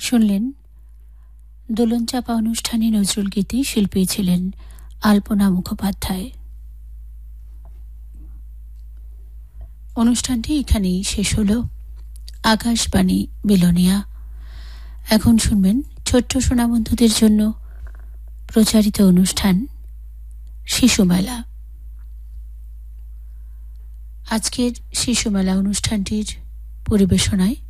শুনলেন দোলন চাপা অনুষ্ঠানে নজরুল গীতি শিল্পী ছিলেন আলপনা মুখোপাধ্যায়। অনুষ্ঠানটি এখানেই শেষ হল। আকাশবাণী বিলোনিয়া। এখন শুনবেন ছোট্ট সোনা বন্ধুদের জন্য প্রচারিত অনুষ্ঠান শিশু মেলা। আজকের শিশু মেলা অনুষ্ঠানটির পরিবেশনায়